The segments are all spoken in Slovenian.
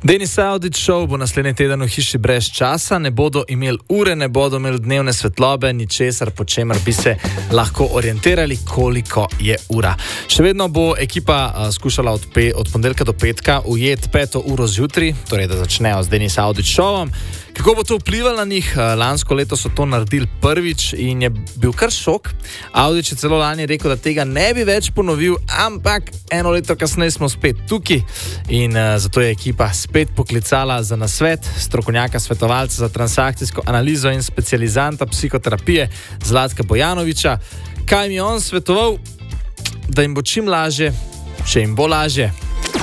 Denis Audić Show bo naslednji teden v hiši brez časa, ne bodo imeli ure, ne bodo imeli dnevne svetlobe, ničesar, po čemer bi se lahko orientirali, koliko je ura. Še vedno bo ekipa skušala od ponedeljka do petka ujeti 5. uro zjutraj, torej da začnejo z Denis Audić Showom. Kako bo to vplivalo na njih? Lansko leto so to naredili prvič in je bil kar šok. Audić je celo lani rekel, da tega ne bi več ponovil, ampak eno leto kasneje smo spet tukaj in zato je ekipa spet poklicala za nasvet strokovnjaka, svetovalca za transakcijsko analizo in specializanta psihoterapije Zlatka Bojanovića. Kaj mi je on svetoval? Da jim bo čim lažje, če jim bo lažje.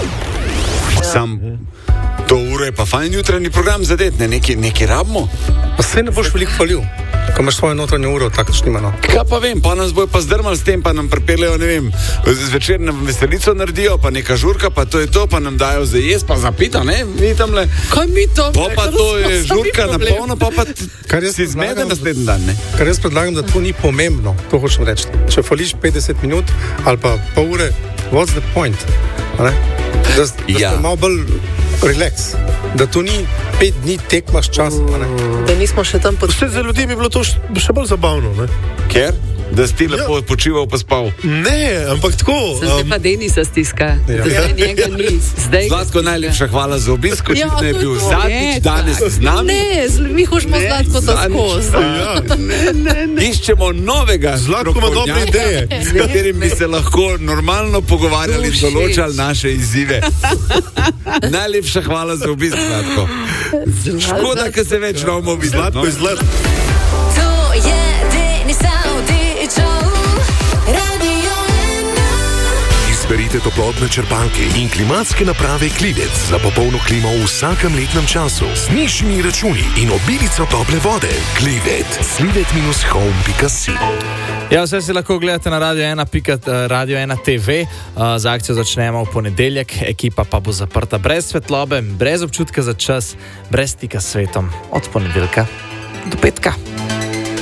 To uro je pa fajn jutranji program zadet, nekaj rabimo. Pa se ne boš veliko falil, ko imaš svojo notranjo uro, tako šnimano. Kaj pa vem, pa nas bojo pa zdrmali s tem, pa nam pripeljejo, ne vem, zvečer nam veselico naredijo, pa neka žurka, pa to je to, pa nam dajo za jesti, pa za pita, ne? Mi tamle. Kaj mi to? Pa to je žurka na polno, pa si zmede naslednji dan, ne? Kar jaz predlagam, da to ni pomembno, to hočem reči. Če fališ 50 minut ali pa pol ure, what's the point? Da ste malo bolj relax, da to ni 5 dni tekmaš čas. Da nismo še tam pod... Vse za ljudi bi bilo to še bolj zabavno, ne? Ker? Da si ti lepo počival pa spal. Ne, ampak tako. Zdaj pa Denisa stiska. Zdaj njega ni. Zlatko, najlepša hvala za obisk. Očitno je bil zadnjič danes z nami. Ne, mi hočemo Zlatko to skozi. Iščemo novega Zlatko ima dobre ideje, s katerim bi se lahko normalno pogovarjali in določali naše izzive. Najlepša hvala za obisk, Zlatko. Škoda, ker se več ne bomo videli. Zlatko je Zlatko. Izberite toplotne črpalke in klimatske naprave Klivec za popolno klimo v vsakem letnem času z nižjimi računi in obilico tople vode. Klivec, slivet-home.si. Ja, vse si lahko gledate na Radio 1 TV. Z akcijo začnemo v ponedeljek, ekipa pa bo zaprta brez svetlobe, brez občutka za čas, brez stika s svetom od ponedeljka do petka.